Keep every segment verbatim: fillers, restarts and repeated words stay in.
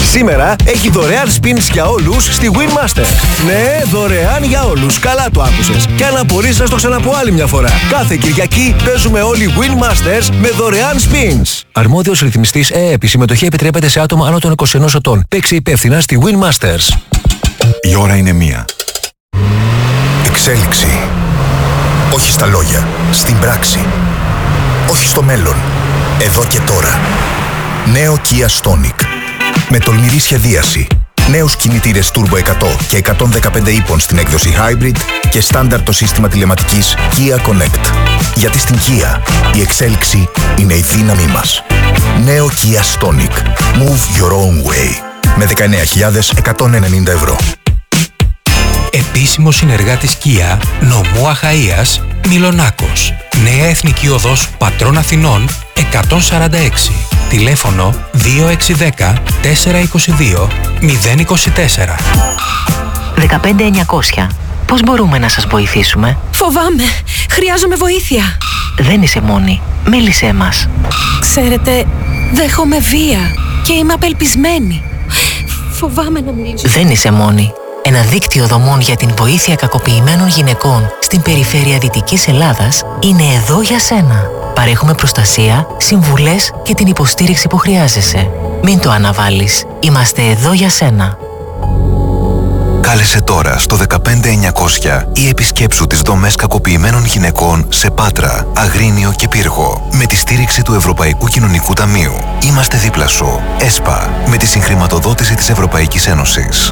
Σήμερα έχει δωρεάν spins για όλους στη Winmaster. Ναι, δωρεάν για όλους. Καλά το άκουσες. Και αν απορείς, να στο ξαναπώ άλλη μια φορά. Κάθε Κυριακή παίζουμε όλοι Winmasters με δωρεάν spins. Αρμόδιος ρυθμιστής ΕΕΠ. Η συμμετοχή επιτρέπεται σε άτομα άνω των είκοσι ενός ετών. Παίξε υπεύθυνα στη Winmasters. Η ώρα είναι μία. Εξέλιξη. Όχι στα λόγια, στην πράξη. Όχι στο μέλλον, εδώ και τώρα. Νέο Kia Stonic. Με τολμηρή σχεδίαση. Νέους κινητήρες Turbo εκατό και εκατόν δεκαπέντε ύπων στην έκδοση Hybrid και στάνταρ το σύστημα τηλεματικής Kia Connect. Γιατί στην Kia η εξέλιξη είναι η δύναμή μας. Νέο Kia Stonic. Move your own way. Με δεκαεννέα χιλιάδες εκατόν ενενήντα ευρώ. Επίσημος συνεργάτης Kia, νομού Αχαΐας, Μιλονάκος. Νέα Εθνική Οδός Πατρών Αθηνών εκατόν σαράντα έξι. Τηλέφωνο δύο έξι ένα μηδέν τέσσερα είκοσι δύο μηδέν είκοσι τέσσερα. δεκαπέντε εννιακόσια. Πώς μπορούμε να σας βοηθήσουμε? Φοβάμαι. Χρειάζομαι βοήθεια. Δεν είσαι μόνη. Μίλησέ μας. Ξέρετε, δέχομαι βία και είμαι απελπισμένη. Φοβάμαι να μιλήσω. Δεν είσαι μόνη. Ένα δίκτυο δομών για την βοήθεια κακοποιημένων γυναικών στην περιφέρεια Δυτικής Ελλάδας είναι εδώ για σένα. Παρέχουμε προστασία, συμβουλές και την υποστήριξη που χρειάζεσαι. Μην το αναβάλεις. Είμαστε εδώ για σένα. Κάλεσε τώρα στο δεκαπέντε εννιακόσια ή επισκέψου τις δομές κακοποιημένων γυναικών σε Πάτρα, Αγρίνιο και Πύργο. Με τη στήριξη του Ευρωπαϊκού Κοινωνικού Ταμείου. Είμαστε δίπλα σου. ΕΣΠΑ. Με τη συγχρηματοδότηση της Ευρωπαϊκής Ένωσης.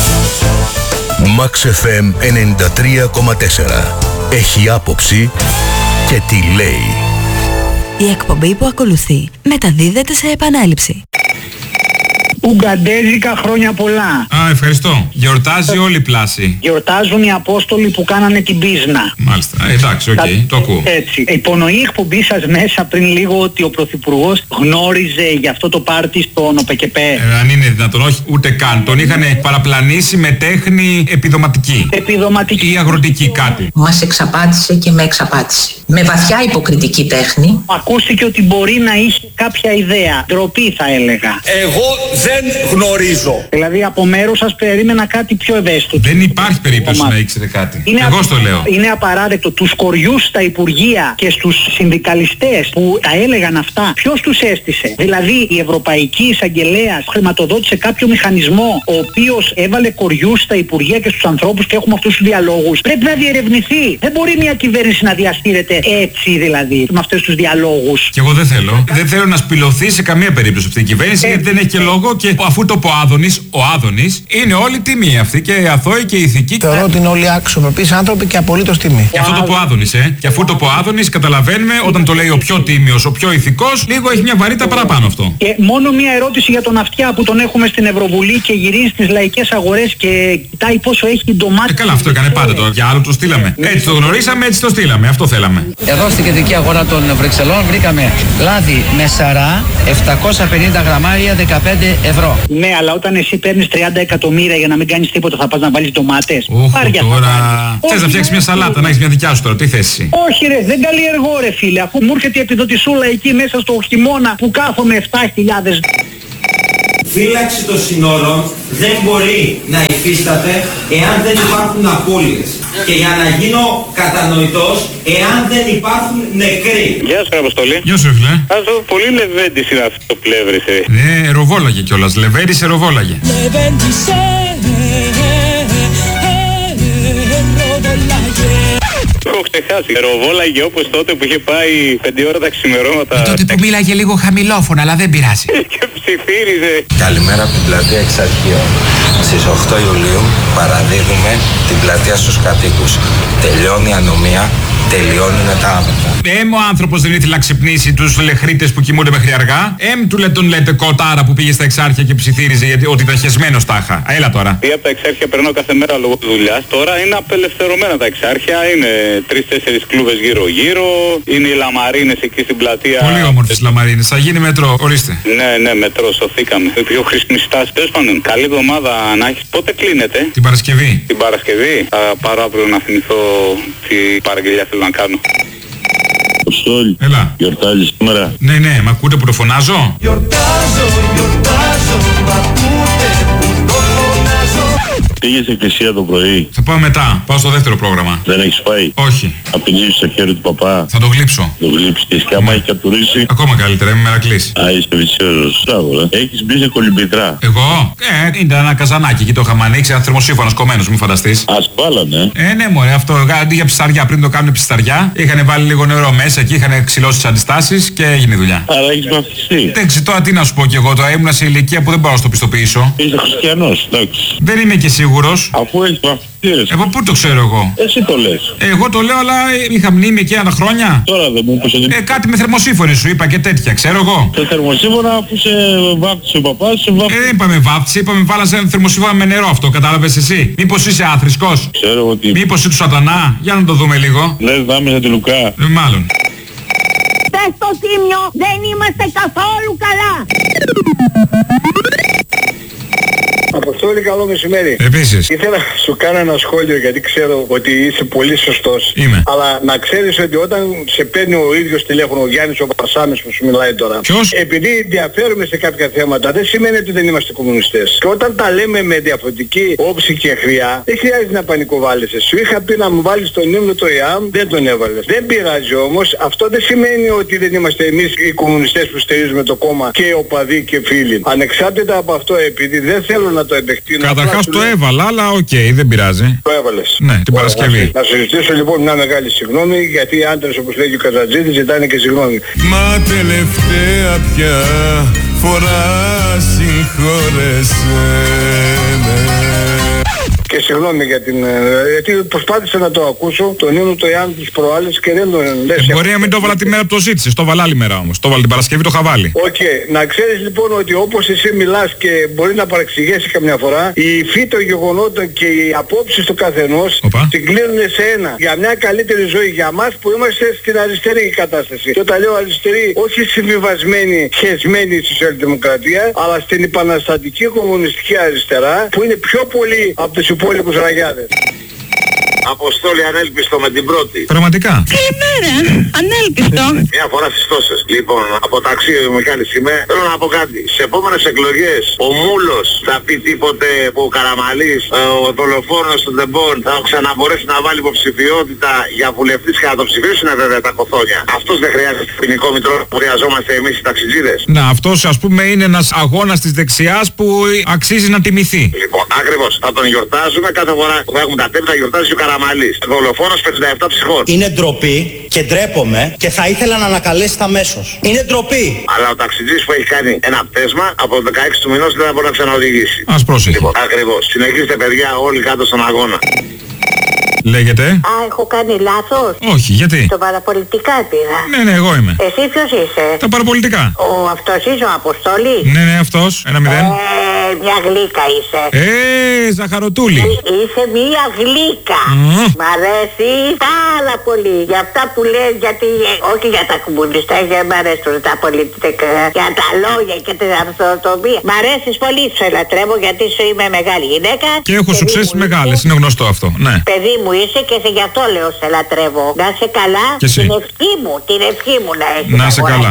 Max εφ εμ ενενήντα τρία κόμμα τέσσερα. Έχει άποψη και τι λέει. Η εκπομπή που ακολουθεί μεταδίδεται σε επανάληψη. Ουγγαντέζικα χρόνια πολλά. Α, ευχαριστώ. Γιορτάζει όλη η πλάση. Γιορτάζουν οι Απόστολοι που κάνανε την πίσνα. Μάλιστα. Ε, εντάξει, οκ, okay, το ακούω. Έτσι. Υπονοεί η εκπομπή σας μέσα πριν λίγο ότι ο Πρωθυπουργός γνώριζε για αυτό το πάρτι στον ΟΠΕΚΕΠΕ. Ε, αν είναι δυνατόν, όχι, ούτε καν. Τον είχαν παραπλανήσει με τέχνη επιδοματική. Επιδοματική. Ή αγροτική κάτι. Μας εξαπάτησε και με εξαπάτησε. Με βαθιά υποκριτική τέχνη. Ακούστηκε ότι μπορεί να είχε κάποια ιδέα. Ντροπή θα έλεγα. Εγώ δεν γνωρίζω. Δηλαδή από μέρους σας περίμενα κάτι πιο ευαίσθητο. Δεν υπάρχει περίπτωση να ήξερε κάτι. Είναι Εγώ α... στο λέω. Είναι απαράδεκτο τους κοριούς στα υπουργεία και στους συνδικαλιστές που τα έλεγαν αυτά. Ποιος τους έστησε? Δηλαδή η Ευρωπαϊκή Εισαγγελέας χρηματοδότησε κάποιο μηχανισμό ο οποίος έβαλε κοριούς στα υπουργεία και στους ανθρώπους και έχουμε αυτούς τους διαλόγους. Πρέπει να διερευνηθεί. Δεν μπορεί μια κυβέρνηση να διαστήρεται έτσι δηλαδή με αυτούς τους διαλόγους. Και εγώ δεν θέλω. Δεν θέλω να σπηλωθεί σε καμία περίπτωση αυτή η κυβέρνηση ε... γιατί δεν έχει και λόγο. Και αφού το πω Άδωνης, ο Άδωνης είναι όλη τιμή αυτή και αθώοι και ηθικοί. Θεωρώ ότι είναι όλοι αξιοπρεπείς άνθρωποι και απολύτως τιμή. Και αυτό το πω Άδωνης, ε. Και αφού το πω Άδωνης, καταλαβαίνουμε όταν το λέει ο πιο τίμιος, ο πιο ηθικός, λίγο έχει μια βαρύτητα παραπάνω αυτό. Και μόνο μια ερώτηση για τον Αυτιά που τον έχουμε στην Ευρωβουλή και γυρίζει στις λαϊκές αγορές και κοιτάει πόσο έχει ντομάτι. Ε, καλά, αυτό έκανε πάντα το. Για άλλο το στείλαμε. Έτσι το γνωρίσαμε, έτσι το στείλαμε. Αυτό θέλαμε. Εδώ στην κεντρική αγορά των Βρυξελών βρήκαμε λάδι με σαρά, επτακόσια πενήντα γραμμάρια, δεκαπέντε ευρώ. Ναι, αλλά όταν εσύ παίρνεις τριάντα εκατομμύρια για να μην κάνεις τίποτα, θα πας να βάλεις ντομάτες. Όχι τώρα. Θες να φτιάξεις μια σαλάτα, να έχεις μια δικιά σου τώρα, τι θες εσύ? Όχι ρε, δεν καλλιεργώ ρε φίλε, αφού μου έρχεται η επιδοτησούλα εκεί μέσα στο χειμώνα που κάθομαι επτά χιλιάδες. Φύλαξη των συνόρων δεν μπορεί να υφίσταται εάν δεν υπάρχουν απώλειες. Και για να γίνω κατανοητός, εάν δεν υπάρχουν νεκροί. Γεια σου Αποστολή. Γεια σου φίλε. Αυτό πολύ λεβέντης είναι αυτό το πλεύρησε. Ναι, ροβόλαγε κιόλας. Λεβέντησε, ροβόλαγε. Λεβέντησε, το έχω ξεχάσει. Ροβόλαγε όπως τότε που είχε πάει πέντε ώρα τα ξημερώματα. Τότε που μίλαγε λίγο χαμηλόφωνα, αλλά δεν πειράζει. Και ψιθύριζε. Καλημέρα από την πλατεία Εξαρχείων. Στις οκτώ Ιουλίου παραδίδουμε την πλατεία στους κατοίκους. Τελειώνει η ανομία, τελειώνουν τα άμεθα. Εμ ο άνθρωπος δεν ήθελε να ξυπνήσει τους λεχρίτες που κοιμούνται μέχρι αργά. Εμ του λέει τον λέτε κοτάρα που πήγε στα Εξάρχεια και ψιθύριζε γιατί ότι ήταν χεσμένος τάχα. Έλα τώρα. Τι από τα Εξάρχεια περνάω κάθε μέρα λόγω δουλειάς. Τώρα είναι απελευθερωμένα τα Εξάρχεια. Είναι τρεις-τέσσερις κλούβες γύρω-γύρω. Είναι οι λαμαρίνες εκεί στην πλατεία. Πολύ όμορφες λαμαρίνες. Θα γίνει μετρό. Ορίστε. Ναι, ναι, μετρό. Σωθήκαμε. Η πιο χρήσιμη στάση. Τέλος πάντων, καλή εβδομάδα να έχεις. Πότε κλείνετε? Την Παρασκευή. Την Παρασκευή. Θα πάρω αύριο να θυμηθώ τι παραγγελιά θέλω να κάνω. Αποστόλη. Έλα. Γιορτάζεις σήμερα? Ναι, ναι, μ' ακούτε που το φωνάζω? Γιορτάζω, γιορτάζω, μ' ακούτε? Πήγες εκκλησία το πρωί. Θα πάω μετά. Πάω στο δεύτερο πρόγραμμα. Δεν έχεις πάει. Όχι. Απειλήσεις το χέρι του παπά. Θα το γλύψω. Το γλύψεις και άμα έχει κατουρίσει. Ακόμα καλύτερα, είμαι μερακλής. Α, είσαι βυσιόζος. Μπράβο, ε. Έχεις μπει σε κολυμπητρά. Εγώ? Ε, ήταν ένα καζανάκι εκεί το είχαμε ανοίξει. Ένα θερμοσύφωνος κομμένος, μην φανταστείς. Ας βάλανε. Ε, ναι, μωρέ, αυτό. Αντί για ψαριά, πριν το κάνουν ψαριά, είχαν βάλει λίγο νερό μέσα και είχαν ξυλώσει τις αντιστάσεις και έγινε δουλειά. Άρα έχεις βαφτιστεί. Εντάξει, τώρα τι να σου πω κι εγώ, τώρα ήμουν σε ηλικία που δεν μπορώ να στο πιστοποιήσω. Είσαι χριστιανός, εντάξει. Δεν είμαι και σίγουρος. Αφού έχεις βαφτιστεί. Εγώ πού το ξέρω εγώ. Εσύ το λες. Εγώ το λέω, αλλά είχα μνήμη εκεί ένα χρόνια. Τώρα δεν μου είπες ότι... Ε, κάτι με θερμοσύφωνη σου είπα και τέτοια, ξέρω εγώ. Το θερμοσύφωνα που σε βάφτισε ο παπάς, σε βάφτισε. Ε, δεν είπαμε βάφτισε, είπαμε βάλασε ένα θερμοσύφωνα με νερό αυτό, κατάλαβες εσύ. Μήπως είσαι άθρησκος. Ξέρω ότι... Μήπως είσαι του σατανά. Για να το δούμε λίγο. Λες δάμεσα τη Λουκά. Ε, μάλλον. Στο Τίμιο δεν είμαστε καθόλου καλά. Αποστόλη, καλό μεσημέρι. Επίσης. Ήθελα να σου κάνω ένα σχόλιο γιατί ξέρω ότι είσαι πολύ σωστός. Είμαι. Αλλά να ξέρεις ότι όταν σε παίρνει ο ίδιος τηλέφωνο ο Γιάννης ο Παρσάμες που σου μιλάει τώρα. Ποιος? Επειδή ενδιαφέρουμε σε κάποια θέματα δεν σημαίνει ότι δεν είμαστε κομμουνιστές. Και όταν τα λέμε με διαφορετική όψη και χρειά δεν χρειάζεται να πανικοβάλλεσαι. Σου είχα πει να μου βάλεις τον ύμνο το ΙΑΜ, δεν τον έβαλες. Δεν πειράζει όμως, αυτό δεν σημαίνει ότι δεν είμαστε εμείς οι κομμουνιστές που στηρίζουμε το κόμμα και οπαδοί και φίλοι. Ανεξάρτητα από αυτό, επειδή δεν θέλω να το επεκτείνω. Καταρχάς το έβαλα, αλλά οκ, okay, δεν πειράζει. Το έβαλες. Ναι, την Παρασκευή. Να σου ζητήσω λοιπόν μια μεγάλη συγγνώμη, γιατί οι άντρες όπως λέγει ο Καζατζίδης ζητάνε και συγγνώμη. Μα τελευταία πια φορά συγχώρεσέ με. Και συγγνώμη για την... γιατί προσπάθησα να το ακούσω, τον ύμνο το Ιάννη της προάλλης και δεν τον λες. Ε, μπορεί να μην το έβαλα τη μέρα που το ζήτησες, το βάλα άλλη μέρα όμως. Το βάλα την Παρασκευή, το είχα βάλει. Οκ. Okay. Να ξέρεις λοιπόν ότι όπως εσύ μιλάς και μπορεί να παρεξηγήσει καμιά φορά, η υφή των γεγονότων και οι απόψεις του καθενός συγκλίνουν σε ένα. Για μια καλύτερη ζωή για μας που είμαστε στην αριστερή κατάσταση. Και όταν λέω αριστερή, όχι συμβιβασμένη, χεσμένη στη σοσιαλδημοκρατία, αλλά στην επαναστατική κομμουνιστική αριστερά, που είναι πιο πολύ από τους υπόλοιπους ραγιάδες. Αποστόλη ανέλπιστο με την πρώτη. Πραγματικά. Καλημέρα, ανέλπιστο. Μια φορά στις τόσες. Λοιπόν, από ταξί Μιχάλης είμαι. Θέλω να πω κάτι. Σε επόμενες εκλογές ο Μούλος θα πει τίποτε που ο Καραμαλής, ο δολοφόνος του Ντεμπόν θα ξαναμπορέσει να βάλει υποψηφιότητα για βουλευτής και να το ψηφίσουν βέβαια τα κοθόνια. Αυτός δεν χρειάζεται ποινικό μητρό που χρειαζόμαστε εμείς οι ταξιτζίδες. Να, αυτός ας πούμε είναι ένας αγώνας της δεξιάς που αξίζει να τιμηθεί. Λοιπόν, ακριβώς. Θα τον γιορτάζουμε κάθε φορά που έχουμε τα τέμματα, θα γιορτάζει ο Καραμαλής. Δολοφόνος πενήντα επτά ψυχών. Είναι ντροπή και ντρέπομαι και θα ήθελα να ανακαλέσετε αμέσως. Είναι ντροπή. Αλλά ο ταξιτζής που έχει κάνει ένα πτέσμα από το δεκαέξι του μηνός δεν θα μπορεί να ξαναοδηγήσει. Ας πρόσεχε. Λοιπόν, ακριβώς. Συνεχίστε παιδιά όλοι κάτω στον αγώνα. Λέγεται. Α, έχω κάνει λάθος. Όχι, γιατί? Στο παραπολιτικά πήρα. Ναι, ναι, εγώ είμαι. Εσύ ποιος είσαι? Τα παραπολιτικά. Ο αυτός είσαι ο Αποστόλης? Ναι, ναι, αυτός. Ένα μηδέν. Ε, μια γλύκα είσαι. Ε, ζαχαρωτούλη. Είσαι μια γλύκα. Mm. Μ' αρέσει πάρα πολύ. Για αυτά που λες, γιατί όχι για τα κομμουνιστά, δεν μ' αρέσουν τα πολιτικά. Για τα λόγια και την αυτοτομία. Μ' αρέσεις πολύ, σε λατρεύω γιατί σου είμαι μεγάλη γυναίκα. Και έχω σουξές μεγάλες, είναι γνωστό αυτό. Ναι. Παιδί μου είσαι και σε γι' αυτό λέω σε λατρεύω. Να είσαι καλά. Και εσύ. Την ευχή μου, την ευχή μου να έχεις. Να είσαι καλά.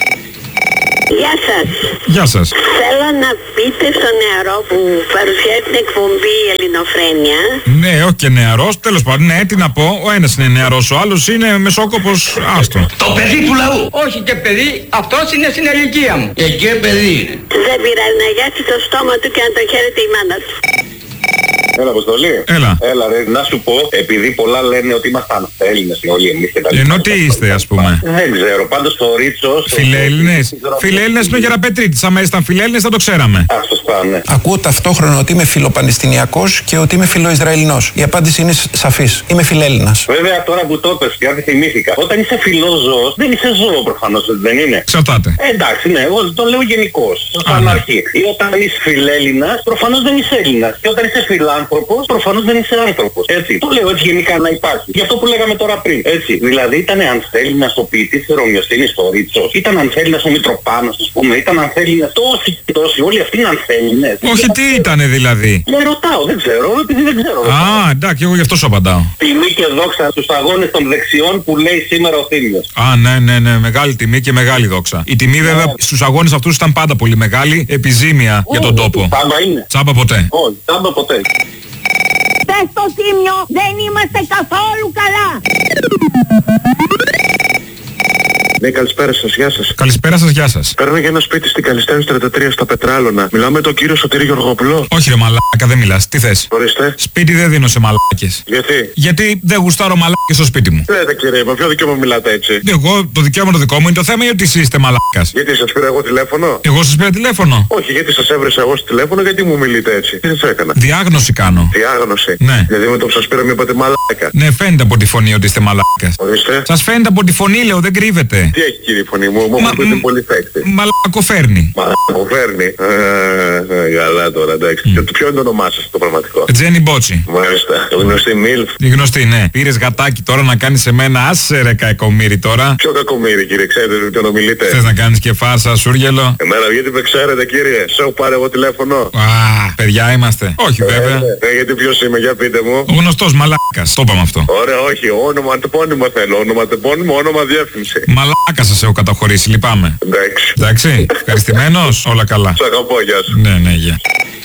Γεια σας. Γεια σας. Θέλω να πείτε στο νεαρό που παρουσιάζει την εκπομπή Ελληνοφρένεια. Ναι, όχι και νεαρός, τέλος πάντων, ναι, τι να πω. Ο ένας είναι νεαρός, ο άλλος είναι μεσόκοπος, άστο. Το παιδί του λαού. Όχι και παιδί, αυτός είναι στην ηλικία μου. Και και παιδί είναι. Δεν πειράζει να γιάσει το στόμα του και να το χαίρεται η μάνα του. Έλα, Αποστολή. Έλα. Έλα, ρε, να σου πω, επειδή πολλά λένε ότι ήμασταν Έλληνες όλοι εμείς και τα λοιπά. Ενώ τι είστε, ας πούμε? Δεν ξέρω, πάντως το Ρίτσος. Φιλέλληνες. Φιλέλληνες είναι ο Γεραπετρίτης. Άμα ήσταν φιλέλληνες θα το ξέραμε. Α, σωστά, ναι. Ακούω ταυτόχρονα ότι είμαι φιλοπαλαιστινιακός και ότι είμαι φιλοϊσραηλινός. Η απάντηση είναι σαφής. Είμαι φιλέλληνας. Βέβαια, τώρα που το είπες και αν θυμήθηκα, όταν είσαι φιλόζωος, δεν είσαι ζώο προφανώς, δεν είναι. Εξαρτάται. Ε, εντάξει, ναι, εγώ το λέω γενικώς. Σαν αρχή. Ή όταν είσαι φιλέλληνας, προφανώς δεν είσαι Έλληνας. Και όταν είσαι φιλάνθρωπος, προφανώς δεν είσαι άνθρωπος. Έτσι. Το λέω έτσι γενικά να υπάρχει. Γι' αυτό που λέγαμε τώρα πριν. Έτσι. Δηλαδή ήταν αν θέλει να στο ποιητής Ρωμιοσύνης στο Ρίτσος. Ήταν αν θέλει να στο Μητροπάνος, ας πούμε. Ήταν αν θέλει να. Τόσοι και τόσοι. Όλοι αυτοί είναι αν θέλει, ναι. Όχι, τι ήτανε δηλαδή? Ναι, ρωτάω, δεν ξέρω, επειδή δεν ξέρω. Α, εντάξει, εγώ γι' αυτό σου απαντάω. Τιμή και δόξα στους αγώνες των δεξιών που λέει σήμερα ο Θήμιος. Α, ναι, ναι, ναι, μεγάλη τιμή και μεγάλη δόξα. Η τιμή βέβαια yeah. στους αγώνες αυτούς ήταν πάντα πολύ μεγάλη, επιζήμια oh, για τον τόπο. Τσάμπα είναι. Τσάμπα ποτέ. Όχι, oh, τσάμπα ποτέ. στο Τίμιο δεν είμαστε καθόλου καλά. Ναι, καλησπέρα σας, γεια σας. Καλησπέρα σας, γεια σας. Παίρνω για ένα σπίτι στην Καλιστέρης τριάντα τρία στα Πετράλωνα. Μιλάω με τον κύριο Σωτήρη Γεωργοπουλό. Όχι ρε μαλάκα, δεν μιλάς. Τι θες? Ορίστε. Σπίτι δεν δίνω σε μαλάκες. Γιατί? Γιατί δεν γουστάρω μαλάκες στο σπίτι μου. Λέτε κύριε, με ποιο δικαίωμα μιλάτε έτσι? Εγώ, το δικαίωμα το δικό μου είναι το θέμα, γιατί εσείς είστε μαλάκας. Γιατί σας πήρα εγώ τηλέφωνο? Εγώ σας πήρα τηλέφωνο. Όχι, γιατί σας έβρισα εγώ στο τηλέφωνο, γιατί μου μιλείτε έτσι? Τι σας έκανα? Διάγνωση κάνω. Διάγνωση. Ναι. Δηλαδή με το που σας πήρα με είπατε μαλάκα. Ναι, φαίνεται από τη φωνή ότι είστε μαλάκας. Ορίστε. Σας φαίνεται από τη φωνή, λέω, δεν κρύβεται. Τι έχει κύριε φωνή μου, μου Μα, είναι πολύ φέκτη. Μαλακοφέρνει. Μαλακοφέρνει. Ε, καλά τώρα, εντάξει. Mm. Ποιο είναι το όνομά σας το πραγματικό? Τζένι Μπότσι. Μάλιστα. Γνωστή Μίλφ. Η γνωστή, ναι. Πήρες γατάκι τώρα να κάνεις σε μένα, άσε ρε κακομύρι τώρα. Ποιο κακομύρι κύριε, ξέρετε τι τον ομιλείτε? Θες να κάνεις και φάρσα, σούργελο? Εμένα γιατί με ξέρετε κύριε, σε έχω πάρει εγώ τηλέφωνο. Α, παιδιά είμαστε. Όχι βέβαια. Ε, ε, γιατί ποιος είμαι, για πείτε μου. Ο γνωστός μαλάκας, το είπαμε αυτό. Ωραία, όχι, όνομα τεπώνυμο θέλω, όνομα τεπώνυμο, όνομα διεύθυνση. Μαλάκα σας έχω καταχωρήσει, λυπάμαι. Εντάξει. Εντάξει, ευχαριστημένος, όλα καλά. Σ' αγαπώ, γεια σου. Ναι, ναι, γεια.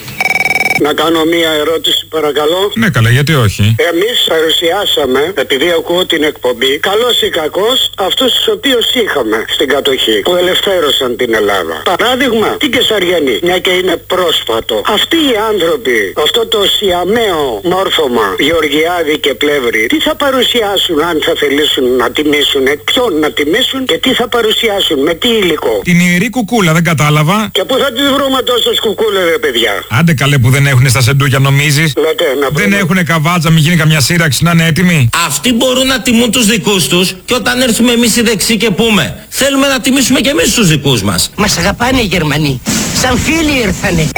Να κάνω μία ερώτηση παρακαλώ. Ναι καλά, γιατί όχι? Εμείς παρουσιάσαμε, επειδή ακούω την εκπομπή, καλός ή κακός, αυτούς τους οποίους είχαμε στην κατοχή, που ελευθέρωσαν την Ελλάδα. Παράδειγμα, την Κεσαριανή, μια και είναι πρόσφατο. Αυτοί οι άνθρωποι, αυτό το σιαμαίο μόρφωμα, Γεωργιάδη και Πλεύρη, τι θα παρουσιάσουν αν θα θελήσουν να τιμήσουν, ποιον να τιμήσουν και τι θα παρουσιάσουν, με τι υλικό? Την ιερή κουκούλα, δεν κατάλαβα. Και πού θα τις βρούμε τόσες κουκούλες ρε παιδιά? Άντε καλέ που δεν έχουνε στα σεντούκια νομίζεις? Λέτε, να δεν έχουνε καβάτζα, μην γίνει καμιά σύραξη να είναι έτοιμοι. Αυτοί μπορούν να τιμούν τους δικούς τους και όταν έρθουμε εμείς οι δεξιοί και πούμε θέλουμε να τιμήσουμε και εμείς τους δικούς μας. Μας αγαπάνε οι Γερμανοί, σαν φίλοι ήρθανε.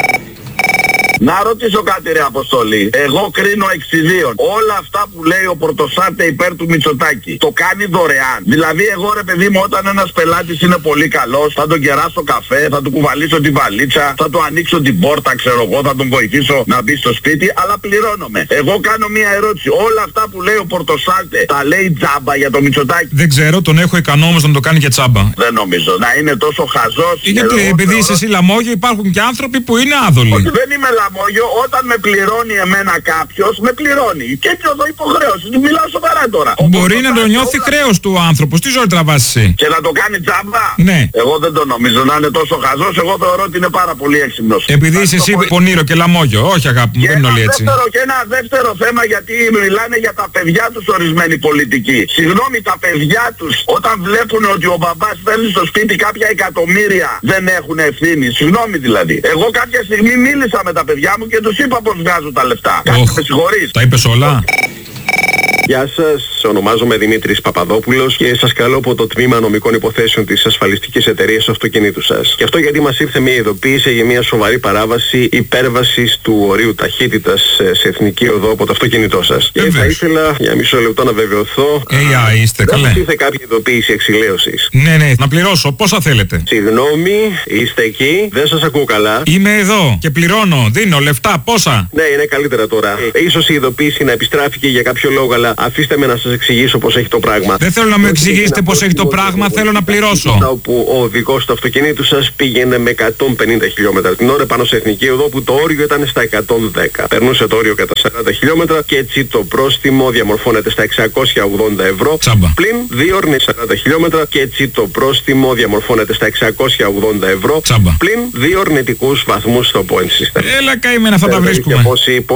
Να ρωτήσω κάτι ρε Αποστολή. Εγώ κρίνω εξιδίων. Όλα αυτά που λέει ο Πορτοσάτε υπέρ του Μητσοτάκη το κάνει δωρεάν. Δηλαδή εγώ ρε παιδί μου, όταν ένας πελάτης είναι πολύ καλός, θα τον κεράσω καφέ, θα του κουβαλήσω τη βαλίτσα, θα του ανοίξω την πόρτα, ξέρω εγώ, θα τον βοηθήσω να μπει στο σπίτι, αλλά πληρώνομαι. Εγώ κάνω μια ερώτηση. Όλα αυτά που λέει ο Πορτοσάτε τα λέει τζάμπα για το Μητσοτάκη? Δεν ξέρω, τον έχω ικανό όμως να το κάνει και τζάμπα. Δεν νομίζω. Να είναι τόσο χαζός. Γιατί επειδή είσαι εσύ λαμόγιο, υπάρχουν και άνθρωποι που είναι άδολοι. Όχι, δεν είμαι λαμόγιο. Όταν με πληρώνει εμένα κάποιος, με πληρώνει. Και έτσι εδώ υποχρέωση. Μιλάω σοβαρά τώρα. Μπορεί να το νιώθει όλα... χρέος του άνθρωπος. Τι ζωή τραβάς εσύ? Και να το κάνει τζάμπα? Ναι. Εγώ δεν το νομίζω να είναι τόσο χαζός. Εγώ θεωρώ ότι είναι πάρα πολύ έξυπνος. Επειδή είσαι εσύ πολύ... πονήρο και λαμόγιο. Όχι αγάπη μου, δεν είναι όλοι έτσι. Δεύτερο, και ένα δεύτερο θέμα, γιατί μιλάνε για τα παιδιά τους ορισμένοι πολιτικοί. Συγγνώμη, τα παιδιά τους όταν βλέπουν ότι ο μπαμπάς φέρνει στο σπίτι κάποια εκατομμύρια, δεν έχουν ευθύνη. Συγγνώμη δηλαδή. Εγώ κάποια στιγμή μίλησα με τα παιδιά μου και τους είπα πως βγάζω τα λεφτά. Κάτι με συγχωρείς. Τα είπες όλα? Γεια σας, ονομάζομαι Δημήτρης Παπαδόπουλος και σας καλώ από το τμήμα νομικών υποθέσεων της ασφαλιστικής εταιρείας αυτοκινήτου σας. Και αυτό γιατί μας ήρθε μια ειδοποίηση για μια σοβαρή παράβαση υπέρβασης του ορίου ταχύτητας σε εθνική οδό από το αυτοκίνητό σας. Και θα ήθελα για μισό λεπτό να βεβαιωθώ. Ε, α, είστε καλέ. Δεν ήρθε κάποια ειδοποίηση εξηλαίωσης? Ναι, ναι, να πληρώσω. Πόσα θέλετε? Συγγνώμη, είστε εκεί? Δεν σας ακούω καλά. Είμαι εδώ και πληρώνω. Δίνω λεφτά. Πόσα? Ναι, είναι καλύτερα τώρα. Ε, ίσως η ειδοποίηση να επιστράφηκε για κάποιο λόγο, αλλά αφήστε με να σας εξηγήσω πώς έχει το πράγμα. Δεν θέλω να μου εξηγήσετε πώς έχει το πράγμα, θέλω να πληρώσω. Όπου ο οδηγός του αυτοκινήτου σας πήγαινε με εκατόν πενήντα χιλιόμετρα την ώρα πάνω σε εθνική οδό που το όριο ήταν στα εκατόν δέκα. Περνούσε το όριο κατά σαράντα χιλιόμετρα και έτσι το πρόστιμο διαμορφώνεται στα εξακόσια ογδόντα ευρώ. Τσάμπα. Πλην δύο ώρες σαράντα χιλιόμετρα και έτσι το πρόστιμο διαμορφώνεται στα εξακόσια ογδόντα ευρώ. Τσάμπα. Πλην δύο ορνητικούς βαθμούς στο point system. Έλα καημένα, αυτά τα βρίσκουμε.